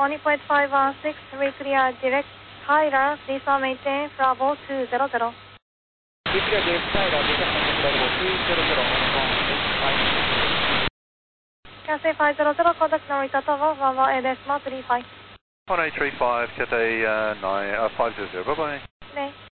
18.516, reclear direct Tyler, please maintain Bravo 200. Reclear direct Tyler, maintain Bravo 200, Cathay 500, contact Narita Tower, 11 decimal 35. 1835, Cathay 500, bye bye. Good day.